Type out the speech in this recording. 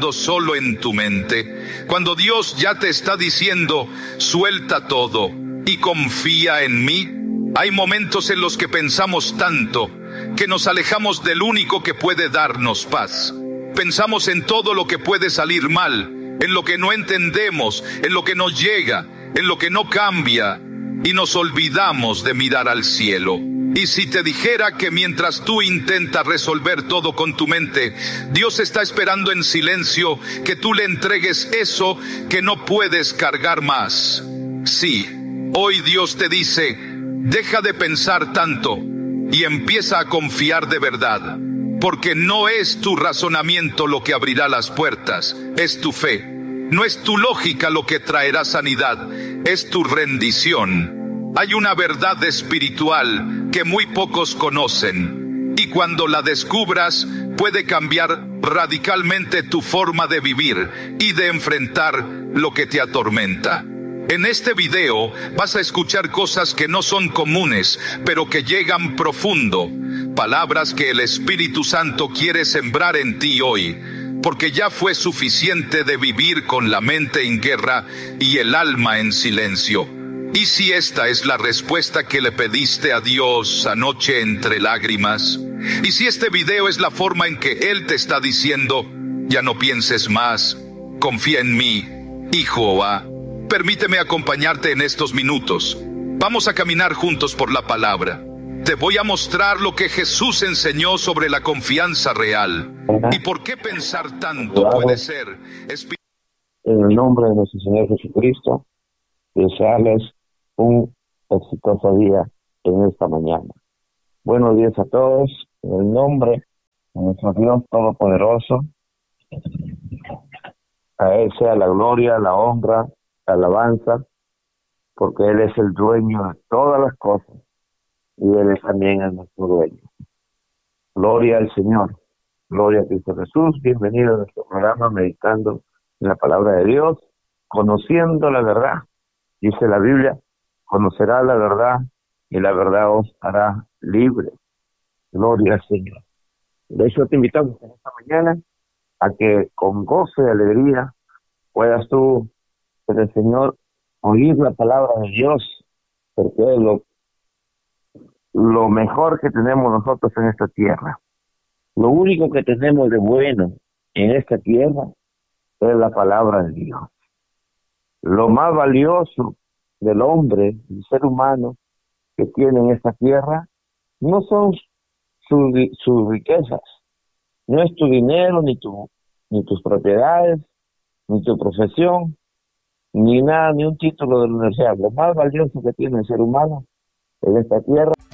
pensando solo en tu mente, cuando Dios ya te está diciendo, suelta todo y confía en mí? Hay momentos en los que pensamos tanto que nos alejamos del único que puede darnos paz. Pensamos en todo lo que puede salir mal, en lo que no entendemos, en lo que no llega, en lo que no cambia, y nos olvidamos de mirar al cielo. Y si te dijera que mientras tú intentas resolver todo con tu mente, Dios está esperando en silencio que tú le entregues eso que no puedes cargar más. Sí, hoy Dios te dice, deja de pensar tanto y empieza a confiar de verdad, porque no es tu razonamiento lo que abrirá las puertas, es tu fe. No es tu lógica lo que traerá sanidad, es tu rendición. Hay una verdad espiritual que muy pocos conocen, y cuando la descubras, puede cambiar radicalmente tu forma de vivir y de enfrentar lo que te atormenta. En este video vas a escuchar cosas que no son comunes, pero que llegan profundo. Palabras que el Espíritu Santo quiere sembrar en ti hoy, porque ya fue suficiente de vivir con la mente en guerra y el alma en silencio. ¿Y si esta es la respuesta que le pediste a Dios anoche entre lágrimas? ¿Y si este video es la forma en que Él te está diciendo, ya no pienses más, confía en mí, hijo? Permíteme acompañarte en estos minutos. Vamos a caminar juntos por la palabra. Te voy a mostrar lo que Jesús enseñó sobre la confianza real y por qué pensar tanto puede ser. En el nombre de nuestro Señor Jesucristo, desearles un exitoso día en esta mañana. Buenos días a todos, en el nombre de nuestro Dios Todopoderoso. A Él sea la gloria, la honra, la alabanza, porque Él es el dueño de todas las cosas y Él también es nuestro dueño. Gloria al Señor, gloria a Cristo Jesús. Bienvenido a nuestro programa Meditando en la Palabra de Dios, conociendo la verdad. Dice la Biblia, conocerá la verdad y la verdad os hará libre. Gloria al Señor. De hecho, te invitamos en esta mañana a que con gozo y alegría puedas tú, el Señor, oír la palabra de Dios, porque es lo mejor que tenemos nosotros en esta tierra. Lo único que tenemos de bueno en esta tierra es la palabra de Dios. Lo más valioso del hombre, del ser humano que tiene en esta tierra, no son sus riquezas, no es tu dinero, ni tus propiedades, ni tu profesión, ni nada, ni un título de la universidad. Lo más valioso que tiene el ser humano en esta tierra